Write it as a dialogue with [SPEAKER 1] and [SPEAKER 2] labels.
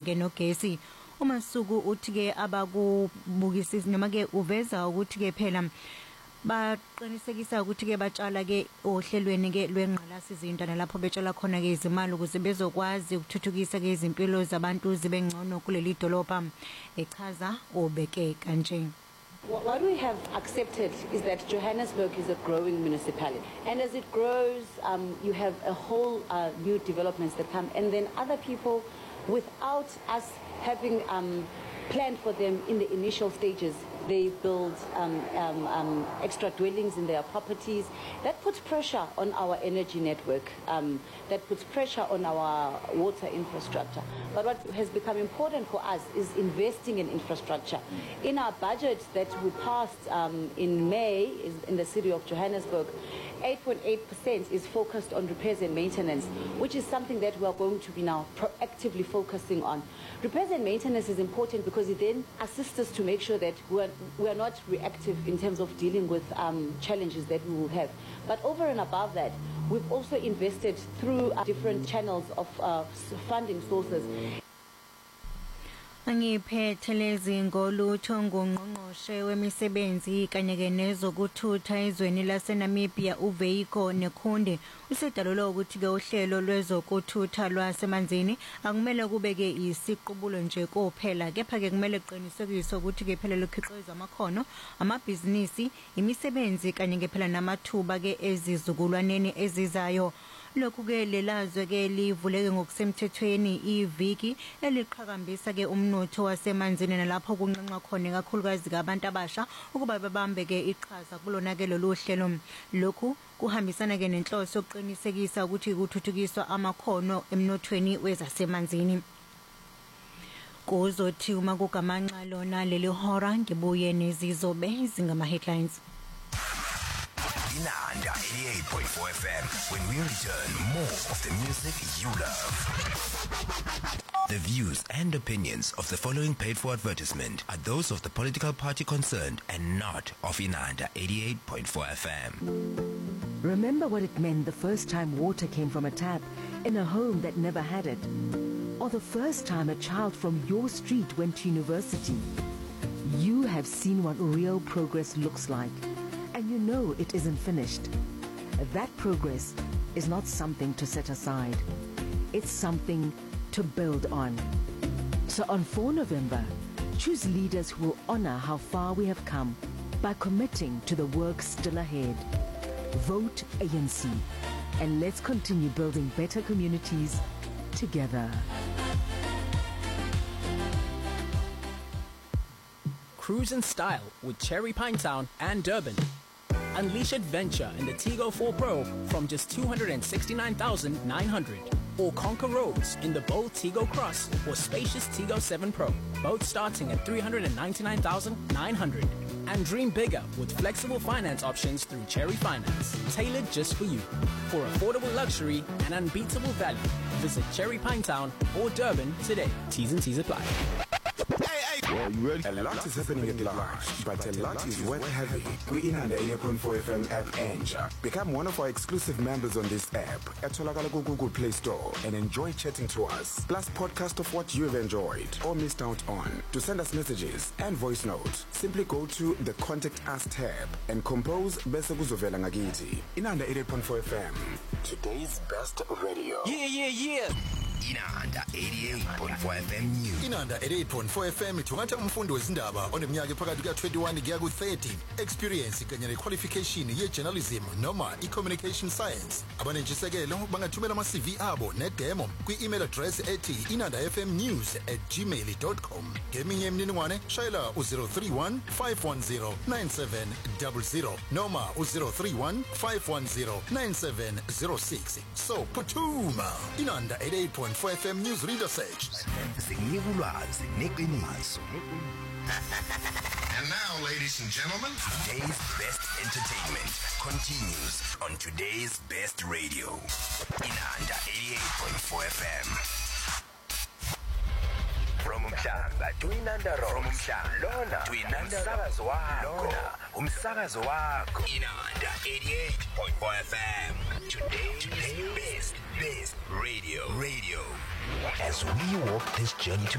[SPEAKER 1] ke nogesi. uMasuku uthi ke abakubukisisi noma ke uveza ukuthi ke phela baqinisekisa ukuthi ke batshala ke ohlelweni ke lwengqalasizinda nalapho betshala khona ke izimali ukuze bezokwazi ukuthuthukisa ke izimpilo zabantu zibe ngcono kuleli dolobha echaza obeke kanje.
[SPEAKER 2] What we have accepted is that Johannesburg is a growing municipality, and as it grows, you have a whole new developments that come, and then other people, without us having planned for them in the initial stages, they build extra dwellings in their properties. That puts pressure on our energy network. That puts pressure on our water infrastructure. But what has become important for us is investing in infrastructure. In our budget that we passed in May in the city of Johannesburg, 8.8% is focused on repairs and maintenance, which is something that we are going to be now proactively focusing on. Repairs and maintenance is important because it then assists us to make sure that we are not reactive in terms of dealing with challenges that we will have. But over and above that, we've also invested through different channels of funding sources.
[SPEAKER 1] Angiphethelezi ngolutho ngongqongqoshe wemisebenzi kanye ke nezokuthutha ezweni laseNamibia uVeiko Nekhunde usedalula ukuthi ke uhlelo lwezokuthutha lwasemanzini akumele kubeke isiqubulo nje kuphela kepha ke kumele kuqinisekiswe ukuthi ke phela lokhiqizo amakhono amabhizinisi imisebenzi kanye ke phela namathuba ke ezizukulwaneni ezizayo. Lokhu ke lelazwe ke livuleke ngokusemthethweni iviki eliqhakambisa ke umnotho wasemanzini nalapho kunqenqa khona kakhulukazi abantu abasha ukuba bebambe ke iqhaza kulona ke lolu hlelo. Lokhu kuhambisana ke nenhloso yokuqinisekisa ukuthi kuthuthukiswa amakhono emnothweni wezasemanzini. Kuzothi uma kugamanxa lona leli hora ngibuye nezizobe zingama headlines.
[SPEAKER 3] Inanda 88.4 FM. When we return, more of the music you love. The views and opinions of the following paid for advertisement are those of the political party concerned and not of Inanda 88.4 FM.
[SPEAKER 4] Remember what it meant the first time water came from a tap in a home that never had it? Or the first time a child from your street went to university? You have seen what real progress looks like. And you know it isn't finished. That progress is not something to set aside. It's something to build on. So on 4 November, choose leaders who will honor how far we have come by committing to the work still ahead. Vote ANC and let's continue building better communities together.
[SPEAKER 5] Cruise in style with Cherry Pinetown and Durban. Unleash adventure in the Tigo 4 Pro from just 269,900. Or conquer roads in the bold Tigo Cross or spacious Tigo 7 Pro, both starting at 399,900. And dream bigger with flexible finance options through Cherry Finance, tailored just for you. For affordable luxury and unbeatable value, visit Cherry Pinetown or Durban today. T's and T's apply.
[SPEAKER 6] Well, you ready? A lot is happening at large, but a lot is worth having. We're in the 88.4 FM app Anja. Become one of our exclusive members on this app at Google Play Store and enjoy chatting to us. Plus podcast of what you've enjoyed or missed out on. To send us messages and voice notes, simply go to the Contact Us tab and compose Bese Kuzovela Ngagiti. In the 88.4 FM, today's best radio.
[SPEAKER 3] Yeah. Inanda 88.4 FM News.
[SPEAKER 7] Inanda 88.4 FM ithungatha umfundi wezindaba oneminyaka phakathi ka21 kuya ku30, experience kanye nequalification ye-journalism noma i-communication science. Abanentshisekelo bangathumela ama-CV abo ne-demo kwi-email address ethi inandafmnews@gmail.com. Ngeminye imininingwane shayela u-031 510 9700 noma u-031 510 9706. So phuthuma Inanda 88.4 FM News Reader Search.
[SPEAKER 3] Sikulwazi neqiniso.
[SPEAKER 8] And now, ladies and gentlemen,
[SPEAKER 3] today's best entertainment continues on today's best radio. Inanda 88.4 FM. From Umhlanga to Inanda Road. From Umhlanga to Inanda Lona. Umsakazo wako. Inanda 88.4 FM. Today's best radio. As we walk this journey